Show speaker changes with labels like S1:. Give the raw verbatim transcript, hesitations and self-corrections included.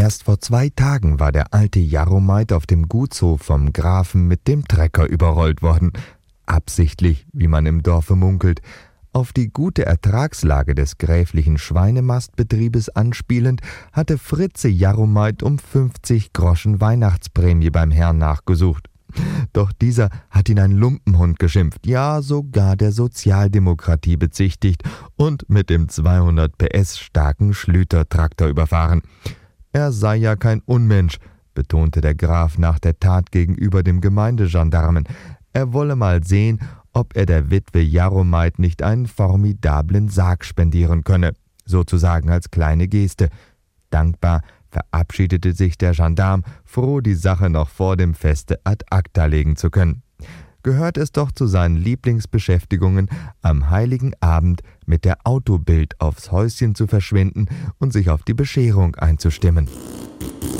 S1: Erst vor zwei Tagen war der alte Jaromait auf dem Gutshof vom Grafen mit dem Trecker überrollt worden. Absichtlich, wie man im Dorfe munkelt. Auf die gute Ertragslage des gräflichen Schweinemastbetriebes anspielend, hatte Fritze Jaromait um fünfzig Groschen Weihnachtsprämie beim Herrn nachgesucht. Doch dieser hat ihn ein Lumpenhund geschimpft, ja sogar der Sozialdemokratie bezichtigt und mit dem zweihundert P S starken Schlüter-Traktor überfahren. Er sei ja kein Unmensch, betonte der Graf nach der Tat gegenüber dem Gemeindegendarmen. Er wolle mal sehen, ob er der Witwe Jaromait nicht einen formidablen Sarg spendieren könne, sozusagen als kleine Geste. Dankbar verabschiedete sich der Gendarm, froh, die Sache noch vor dem Feste ad acta legen zu können. Gehört es doch zu seinen Lieblingsbeschäftigungen, am heiligen Abend mit der Autobild aufs Häuschen zu verschwinden und sich auf die Bescherung einzustimmen.